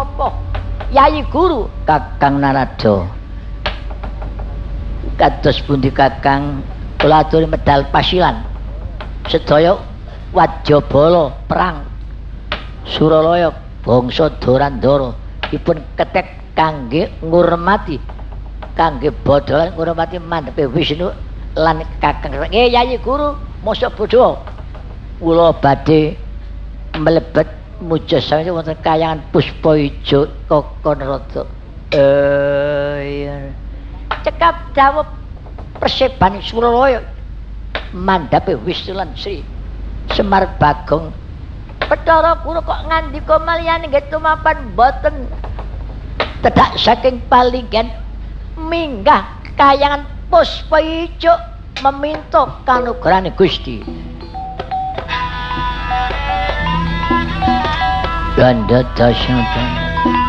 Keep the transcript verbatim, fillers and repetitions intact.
apa? Yayi Guru, Kakang Narada. Kados pundi Kakang? Kula aturi medal pasilan. Sedaya wajabala perang Suralaya bangsa Dorandara dipun ketek kangge ngurmati kangge bodolan ngurmati mandhepe Wisnu lan Kakang. Nggih Yayi Guru, mosok bodho. Kula badhe mlebet mujasa wonten kayangan Puspa Ijo Kakanarada. Eh iya. Cekap dawuh perseban Suralaya mandhape Wisnu lan Sri Semar Bagong. Bathara Guru kok ngandika maliyane nggih tumapan boten tedak saking palinggan minggah kayangan Puspa Ijo meminta kanugrahane Gusti. Ganda dasyatan